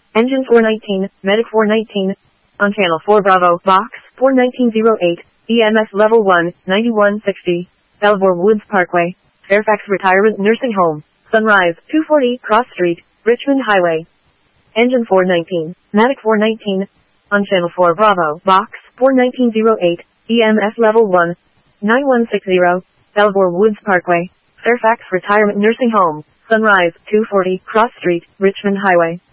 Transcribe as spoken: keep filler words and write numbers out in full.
Engine four nineteen, Medic four nineteen. On channel four Bravo, box four nineteen oh eight, E M S level one, ninety-one sixty. Belvoir Woods Parkway, Fairfax Retirement Nursing Home, Sunrise, two forty Cross Street, Richmond Highway. Engine four nineteen, Medic four nineteen. On channel four Bravo, box four nineteen oh eight, E M S level one, ninety-one sixty. Belvoir Woods Parkway, Fairfax Retirement Nursing Home, Sunrise, two forty Cross Street, Richmond Highway.